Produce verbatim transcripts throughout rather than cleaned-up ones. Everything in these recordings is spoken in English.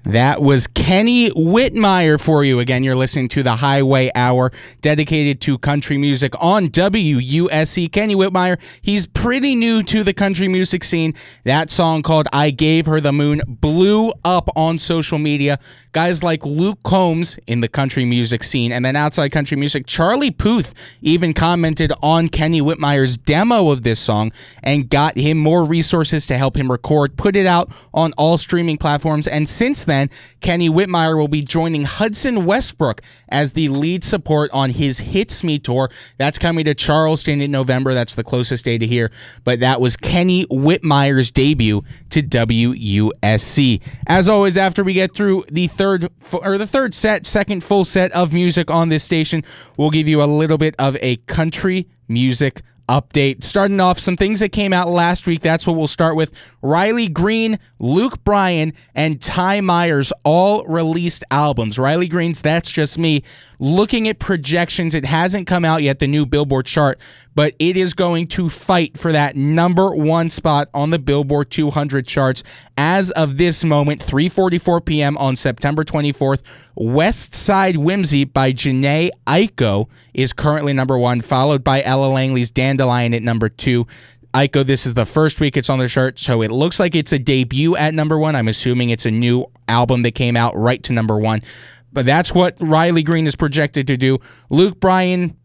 That was Kenny Whitmire for you. Again, you're listening to the Highway Hour, dedicated to country music on W U S C. Kenny Whitmire, he's pretty new to the country music scene. That song called I Gave Her the Moon blew up on social media. Guys like Luke Combs in the country music scene, and then outside country music, Charlie Puth even commented on Kenny Whitmire's demo of this song and got him more resources to help him record, put it out on all streaming platforms, and since then, Kenny Whitmire will be joining Hudson Westbrook as the lead support on his Hits Me tour. That's coming to Charleston in November. That's the closest day to here. But that was Kenny Whitmire's debut to W U S C. As always, after we get through the third or the third set, second full set of music on this station, we'll give you a little bit of a country music update. Starting off, some things that came out last week. That's what we'll start with. Riley Green, Luke Bryan, and Ty Myers all released albums. Riley Green's That's Just Me. Looking at projections, it hasn't come out yet, the new Billboard chart, but it is going to fight for that number one spot on the Billboard two hundred charts. As of this moment, three forty-four p.m. on September twenty-fourth, West Side Whimsy by Jhené Aiko is currently number one, followed by Ella Langley's Dandelion at number two. Aiko, this is the first week it's on the chart, so it looks like it's a debut at number one. I'm assuming it's a new album that came out right to number one. But that's what Riley Green is projected to do. Luke Bryan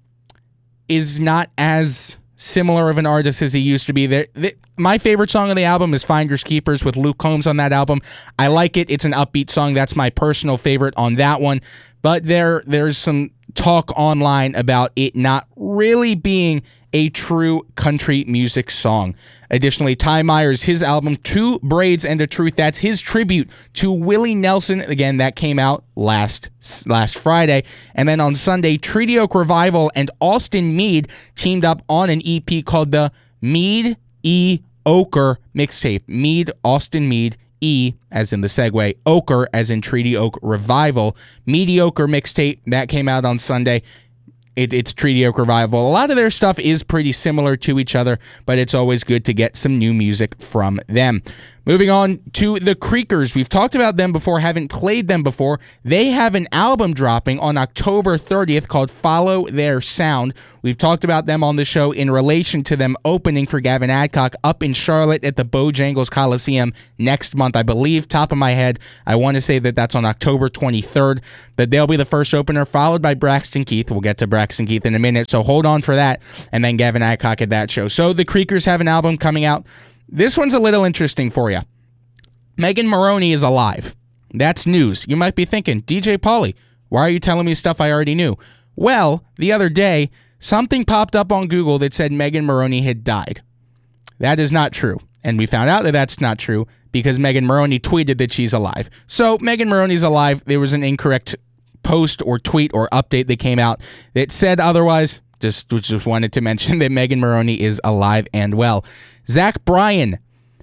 is not as similar of an artist as he used to be. There, my favorite song on the album is Finders Keepers with Luke Combs on that album. I like it. It's an upbeat song. That's my personal favorite on that one. But there, there's some talk online about it not really being a true country music song. Additionally, Ty Myers, his album Two Braids and a Truth, that's his tribute to Willie Nelson. Again, that came out last last Friday. And then on Sunday, Treaty Oak Revival and Austin Meade teamed up on an E P called the Meade E. Oker mixtape. Meade, Austin Meade, E as in the segue, Oker as in Treaty Oak Revival. Mediocre mixtape, that came out on Sunday. It, it's Treaty Oak Revival. A lot of their stuff is pretty similar to each other, but it's always good to get some new music from them. Moving on to the Creekers. We've talked about them before, haven't played them before. They have an album dropping on October thirtieth called Follow Their Sound. We've talked about them on the show in relation to them opening for Gavin Adcock up in Charlotte at the Bojangles Coliseum next month, I believe. Top of my head, I want to say that that's on October twenty-third, but they'll be the first opener, followed by Braxton Keith. We'll get to Braxton Keith in a minute, so hold on for that, and then Gavin Adcock at that show. So the Creekers have an album coming out. This one's a little interesting for you. Megan Moroney is alive. That's news. You might be thinking, D J Pauly, why are you telling me stuff I already knew? Well, the other day, something popped up on Google that said Megan Moroney had died. That is not true. And we found out that that's not true because Megan Moroney tweeted that she's alive. So Megan Moroney's alive. There was an incorrect post or tweet or update that came out that said otherwise. Just, just wanted to mention that Megan Moroney is alive and well. Zach Bryan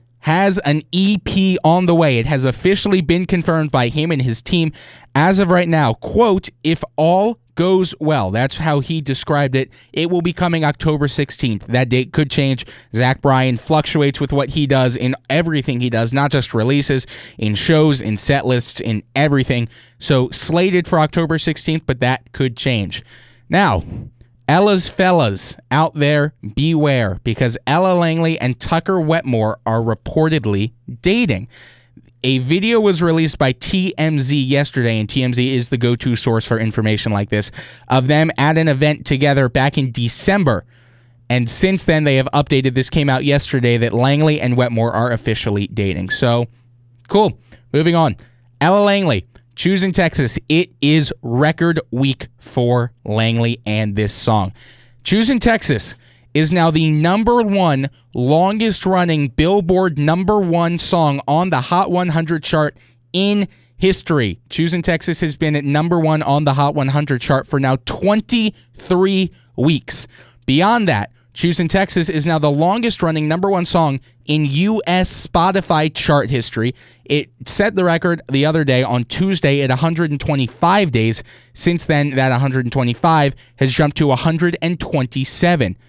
has an E P on the way. It has officially been confirmed by him and his team as of right now. Quote, if all goes well. That's how he described it. It will be coming October sixteenth. That date could change. Zach Bryan fluctuates with what he does in everything he does, not just releases, in shows, in set lists, in everything. So slated for October sixteenth, but that could change. Now, Ella's fellas out there, beware, because Ella Langley and Tucker Wetmore are reportedly dating. A video was released by T M Z yesterday, and T M Z is the go-to source for information like this, of them at an event together back in December. And since then, they have updated. This came out yesterday that Langley and Wetmore are officially dating. So, cool. Moving on. Ella Langley. Choosing Texas, it is record week for Langley and this song. Choosing Texas is now the number one longest running Billboard number one song on the Hot one hundred chart in history. Choosing Texas has been at number one on the Hot one hundred chart for now twenty-three weeks. Beyond that, Choosing Texas is now the longest running number one song in U S Spotify chart history. It set the record the other day on Tuesday at one hundred twenty-five days. Since then, that one hundred twenty-five has jumped to one hundred twenty-seven.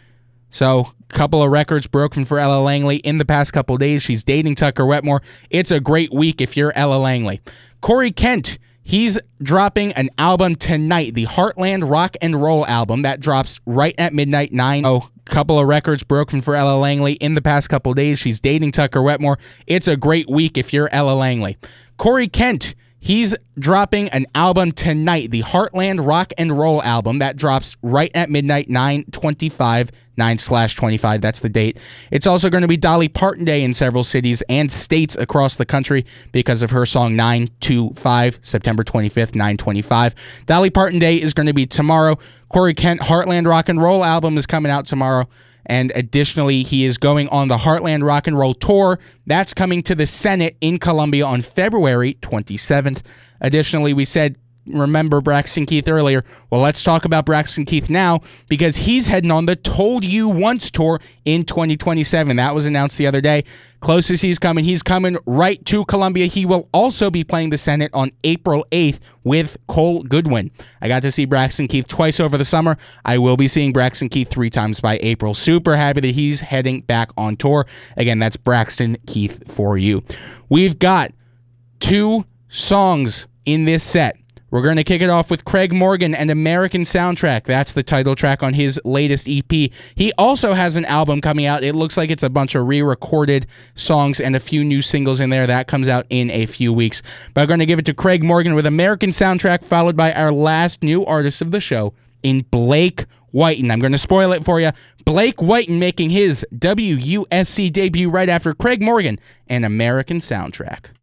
So, a couple of records broken for Ella Langley in the past couple of days. She's dating Tucker Wetmore. It's a great week if you're Ella Langley. Corey Kent, he's dropping an album tonight, the Heartland Rock and Roll album. That drops right at midnight, nine. Oh, couple of records broken for Ella Langley in the past couple of days. She's dating Tucker Wetmore. It's a great week if you're Ella Langley. Corey Kent, he's dropping an album tonight, the Heartland Rock and Roll album. That drops right at midnight, nine twenty-five, nine slash twenty-five. That's the date. It's also going to be Dolly Parton Day in several cities and states across the country because of her song nine twenty-five, September twenty-fifth, nine twenty-five. Dolly Parton Day is going to be tomorrow. Corey Kent Heartland Rock and Roll album is coming out tomorrow. And additionally, he is going on the Heartland Rock and Roll Tour. That's coming to the Senate in Columbia on February twenty-seventh. Additionally, we said, remember Braxton Keith earlier. Well, let's talk about Braxton Keith now because he's heading on the Told You Once tour in twenty twenty-seven. That was announced the other day. Closest he's coming, he's coming right to Columbia. He will also be playing the Senate on April eighth with Cole Goodwin. I got to see Braxton Keith twice over the summer. I will be seeing Braxton Keith three times by April. Super happy that he's heading back on tour. Again, that's Braxton Keith for you. We've got two songs in this set. We're going to kick it off with Craig Morgan and American Soundtrack. That's the title track on his latest E P. He also has an album coming out. It looks like it's a bunch of re-recorded songs and a few new singles in there. That comes out in a few weeks. But I'm going to give it to Craig Morgan with American Soundtrack, followed by our last new artist of the show in Blake Whiten. I'm going to spoil it for you. Blake Whiten making his W U S C debut right after Craig Morgan and American Soundtrack.